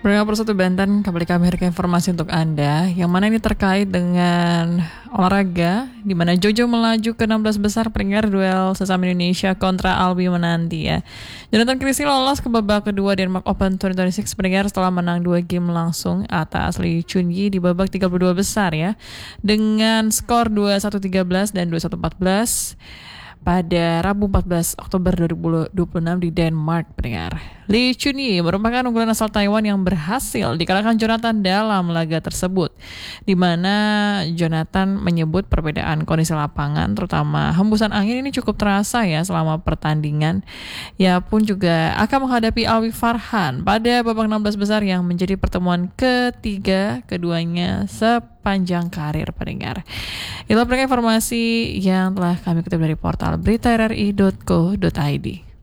Berapa Persatu Banten, kembali kami hadirkan informasi untuk Anda, yang mana ini terkait dengan olahraga, di mana Jojo melaju ke 16 besar pendengar duel sesama Indonesia kontra Albi menanti ya. Jonathan Christie lolos ke babak kedua Denmark Open 2026 pendengar setelah menang 2 game langsung atas Lee Chun-yi di babak 32 besar ya, dengan skor 21-13 dan 21-14. Pada Rabu 14 Oktober 2026 di Denmark, pendengar. Lee Chun-yi merupakan unggulan asal Taiwan yang berhasil dikalahkan Jonathan dalam laga tersebut, di mana Jonathan menyebut perbedaan kondisi lapangan, terutama hembusan angin ini cukup terasa ya selama pertandingan. Ia pun juga akan menghadapi Alwi Farhan pada babak 16 besar yang menjadi pertemuan ketiga keduanya sepanjang karir, pendengar. Itulah informasi yang telah kami kutip dari portal berita rri.co.id.